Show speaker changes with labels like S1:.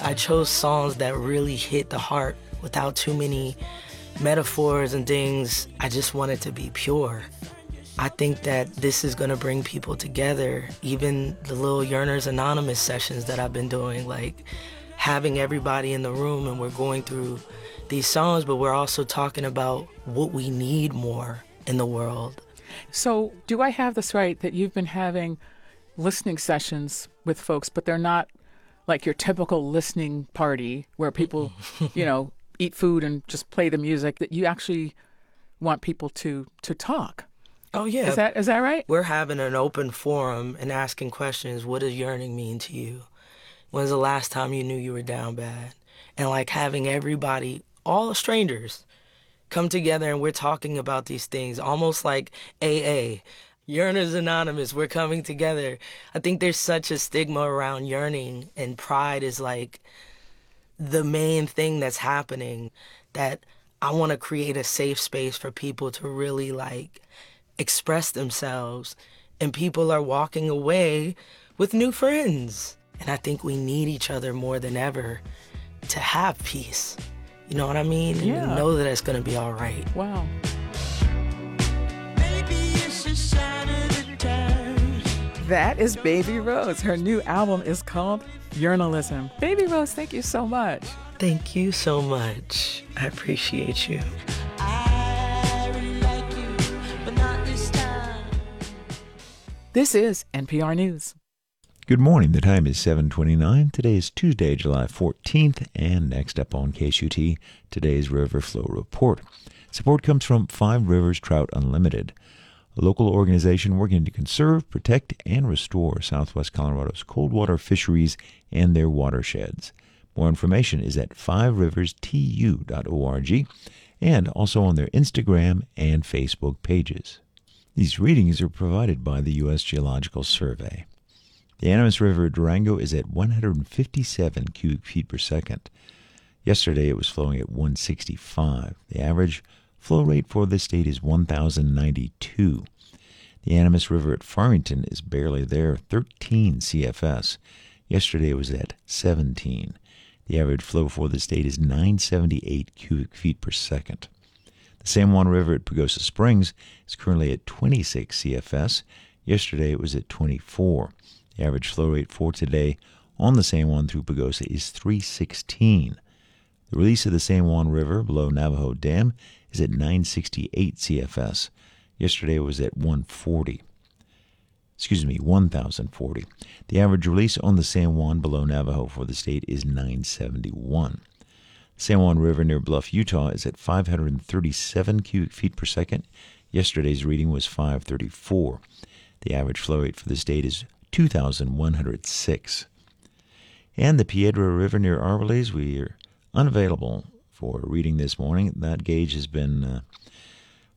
S1: I chose songs that really hit the heart without too many metaphors and things. I just want it to be pure. I think that this is going to bring people together, even the little Yearners Anonymous sessions that I've been doing, like having everybody in the room and we're going through these songs, but we're also talking about what we need more in the world.
S2: So do I have this right that you've been having listening sessions with folks, but they're not like your typical listening party where people, eat food and just play the music, that you actually want people to talk?
S1: Oh, yeah.
S2: Is that right?
S1: We're having an open forum and asking questions. What does yearning mean to you? When's the last time you knew you were down bad? And like having everybody, all strangers, come together and we're talking about these things, almost like AA, Yearners Anonymous, we're coming together. I think there's such a stigma around yearning, and pride is like the main thing that's happening, that I want to create a safe space for people to really like express themselves, and people are walking away with new friends. And I think we need each other more than ever to have peace. You know what I mean?
S2: Yeah.
S1: And know that it's going to be all right.
S2: Wow. That is Baby Rose. Her new album is called Yearnalism. Baby Rose, thank you so much.
S1: Thank you so much. I appreciate you.
S2: This is NPR News.
S3: Good morning. The time is 7:29. Today is Tuesday, July 14th, and next up on KSUT, today's River Flow Report. Support comes from Five Rivers Trout Unlimited, a local organization working to conserve, protect, and restore Southwest Colorado's cold water fisheries and their watersheds. More information is at fiveriverstu.org and also on their Instagram and Facebook pages. These readings are provided by the U.S. Geological Survey. The Animas River at Durango is at 157 cubic feet per second. Yesterday it was flowing at 165. The average flow rate for the state is 1,092. The Animas River at Farmington is barely there, 13 CFS. Yesterday it was at 17. The average flow for the state is 978 cubic feet per second. The San Juan River at Pagosa Springs is currently at 26 CFS. Yesterday it was at 24. The average flow rate for today on the San Juan through Pagosa is 316. The release of the San Juan River below Navajo Dam is at 968 CFS. Yesterday it was at 1040. The average release on the San Juan below Navajo for the state is 971. The San Juan River near Bluff, Utah is at 537 cubic feet per second. Yesterday's reading was 534. The average flow rate for the state is 2,106. And the Piedra River near Arbolés, we are unavailable for reading this morning. That gauge has been